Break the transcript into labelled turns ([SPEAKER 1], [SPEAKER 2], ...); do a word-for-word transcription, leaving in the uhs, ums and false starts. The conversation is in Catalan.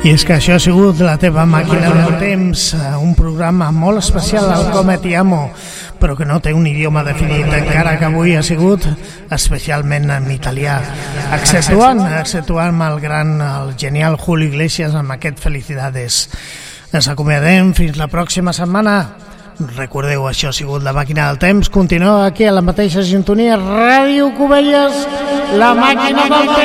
[SPEAKER 1] I és que això ha sigut La teva màquina del temps, un programa molt especial al Come Ti Amo, però que no té un idioma definit, encara que avui ha sigut especialment en italià, exceptuant, exceptuant el gran, el genial Julio Iglesias amb aquest Felicidades. Ens acomiadem fins la pròxima setmana. Recordeu, això ha sigut La màquina del temps. Continueu aquí a la mateixa sintonia, Ràdio Cubelles, La màquina del temps.